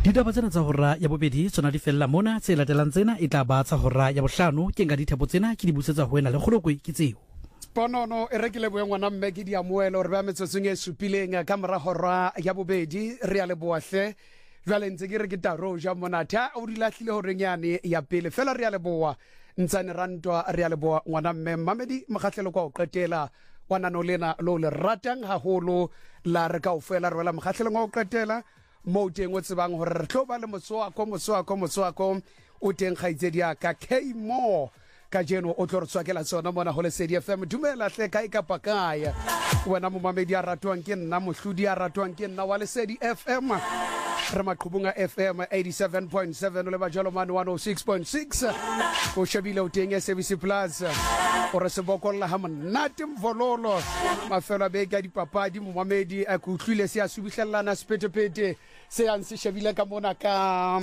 Ditaba tsena tsa hora ya bobedi tsona di fella mona tse latelang tsena e tla ba tsa hora ya bohlano ke nga dithabo tsena ke di busetsa ho wena le kgolokwe ke tseo Ponono e rekile boengwana mme ke di amoelo re ba metsotsong e supileng ka mora hora ya bobedi re ya le boahle jwale ntse ke re ke taro ja monatha o di lahlile ho renyane ya pele fela re ya le boa ntsane rantwa re ya le boa ngwana mme Mamedi mokgahlelo kwa o qetela wana no lena lo le ratang haholo la re ka o fela re wela mokgahlelo ngo o qetela mo teng o tsebang hore re tlo ba le motswako o teng khaitsedi ya ka K Mo ka jeno o tlo re tswakela tsona mona ho Lesedi FM dumela hle kae ka pakaya wena mo Mamedi a ratwang ke nna mohludi a ratwang ke nna wa Lesedi FM re maqhubunga FM 87.7 le bajalo man 106.6 o shebile o teng SABC Plus o re se bokolla ha monate mvololo mafelo a beke a dipapadi mo Mamedi a kutlwile se a subihlellana sepetepete se a nse shebile ka mona ka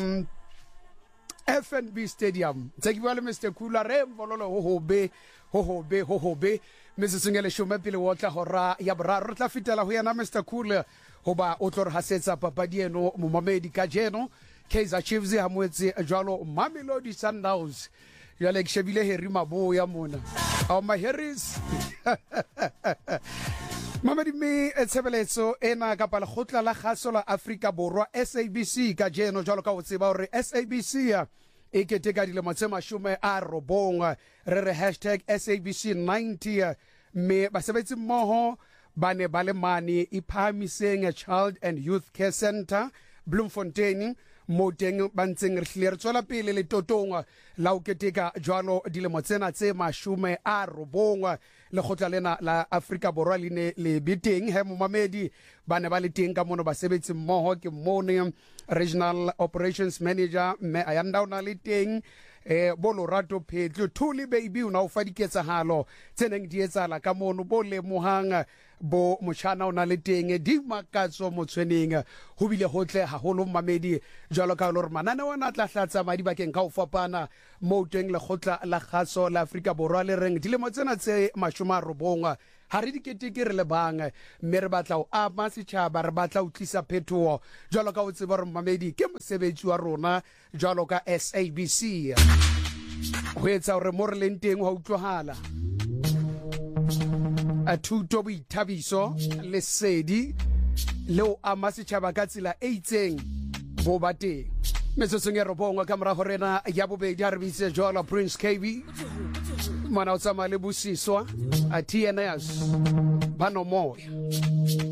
FNB Stadium tseki bale Mr Kula re mvololo ho hobe mesesengele shome pele o tla hora ya boraro tla fitela ho yana Mr Kula hoba o tlo re hasetsa papadi eno mo Mamedi ka jeno Kaizer Chiefs ha moetse jwalo Mamelodi Sundowns jwale ke shebile Harry Maboya mona au ma Harris Mamedi me tshebeletso ena ka pala khotla la kgaso la Afrika Borwa SABC ka jeno jwalo ka o tseba hore SABC e keteka dilemo tse 90 re re #SABC90 me basebetsi mmoho bane bale mane iphamiseng a Child and Youth Care Center Bloemfontein mo teng ba ntseng re hlile re tswela pele le totonga la o keteka jwalo dilemo tsena tse 90 le khotla lena la Afrika Borwa le ne le biteng he mo Mamedi bane ba le teng ka mono basebetsi mmoho ke mone Regional Operations Manager me ayanda ona le teng Bolorato Petlo Thuli baby una o fa diketsahalo tseneng di etsala ka mono bo le mohanga bo mochana ona le teng di makatso motshweneng ho bile hotle haholo Mamedi jwalo ka lo re manane ona tla hlatsa madi bakeng ka o fapana mo teng le khotla la kgaso la Afrika Borwa le reng dilemo tsena tse 90 ha re diketeke re le bang mme re batla o ama setjhaba re batla o tlisa phethoho jwalo ka o tseba re Mamedi ke mosebetsi wa rona jwalo ka SABC ho etsa hore mo re leng teng ho utlwahala a thuto boithabiso Lesedi le o ama setjhaba ka tsela e itseng bo ba teng metsotsong e robongwa ka mora horena ya bobedi ha re bitse jwalo Prince KB mana o tsamaya le bosiswa a TNS ba no moya